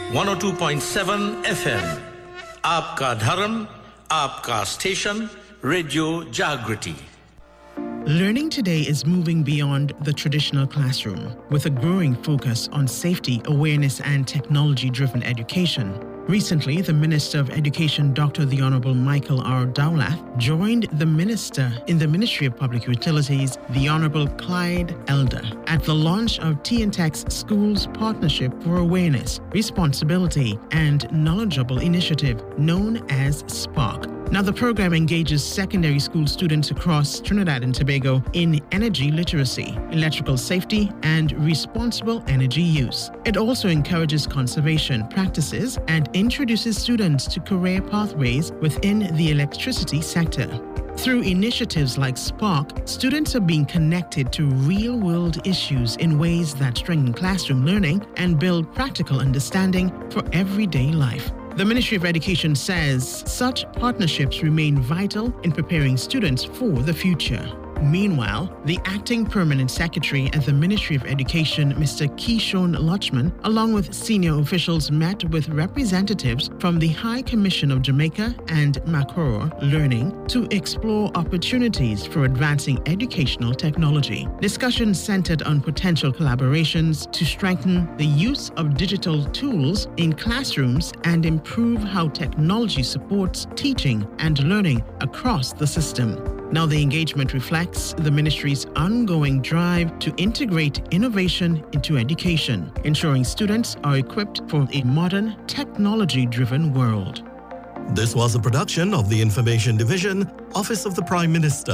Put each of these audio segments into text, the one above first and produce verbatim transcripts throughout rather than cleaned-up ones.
one oh two point seven F M. आपका धर्म, आपका station, Radio Jagriti. Learning today is moving beyond the traditional classroom with a growing focus on safety, awareness, and technology-driven education. Recently, the Minister of Education, Doctor The Honorable Michael R. Dowlath, joined the Minister in the Ministry of Public Utilities, the Honorable Clyde Elder, at the launch of T N T E C's Schools Partnership for Awareness, Responsibility, and Knowledgeable Initiative, known as SPARK. Now, the program engages secondary school students across Trinidad and Tobago in energy literacy, electrical safety, and responsible energy use. It also encourages conservation practices and introduces students to career pathways within the electricity sector. Through initiatives like SPARK, students are being connected to real-world issues in ways that strengthen classroom learning and build practical understanding for everyday life. The Ministry of Education says such partnerships remain vital in preparing students for the future. Meanwhile, the acting permanent secretary at the Ministry of Education, Mister Keishon Lutchman, along with senior officials, met with representatives from the High Commission of Jamaica and Macquarie Learning to explore opportunities for advancing educational technology. Discussions centered on potential collaborations to strengthen the use of digital tools in classrooms and improve how technology supports teaching and learning across the system. Now, the engagement reflects the ministry's ongoing drive to integrate innovation into education, ensuring students are equipped for a modern, technology-driven world. This was a production of the Information Division, Office of the Prime Minister.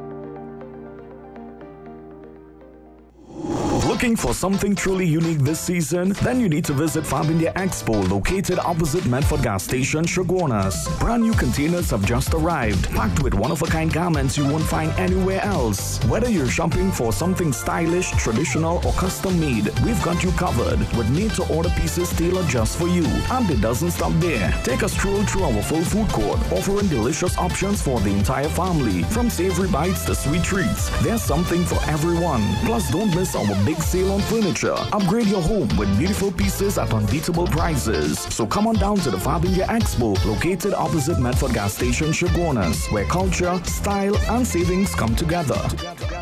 Looking for something truly unique this season? Then you need to visit Fab India Expo, located opposite Medford Gas Station, Chaguanas. Brand new containers have just arrived, packed with one-of-a-kind garments you won't find anywhere else. Whether you're shopping for something stylish, traditional, or custom-made, we've got you covered with made-to-order pieces tailored just for you. And it doesn't stop there. Take a stroll through our full food court, offering delicious options for the entire family. From savory bites to sweet treats, there's something for everyone. Plus, don't miss our big sale on furniture. Upgrade your home with beautiful pieces at unbeatable prices. So come on down to the Fab India Expo, located opposite Medford Gas Station, Chaguanas, where culture, style, and savings come together.